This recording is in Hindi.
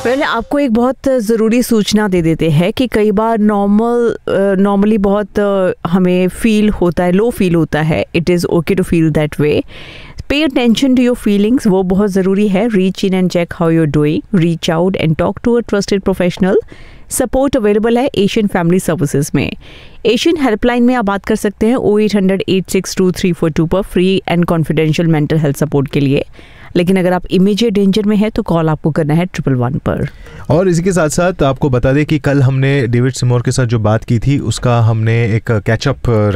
पहले आपको एक बहुत ज़रूरी सूचना दे देते हैं कि कई बार नॉर्मली बहुत हमें फील होता है, लो फील होता है. It is okay to feel that way. Pay attention to your feelings, वो बहुत ज़रूरी है. Reach in and check how you are doing. Reach out and talk to a trusted professional. Support available है एशियन फैमिली सर्विसेज में. एशियन हेल्पलाइन में आप बात कर सकते हैं 0800-862-342 पर free and confidential mental health support के लिए. लेकिन अगर आप इमीडिएट डेंजर में है तो कॉल आपको करना है 111 पर. और इसी के साथ साथ आपको बता दें कि कल हमने डेविड सिमोर के साथ जो बात की थी उसका हमने एक कैचअप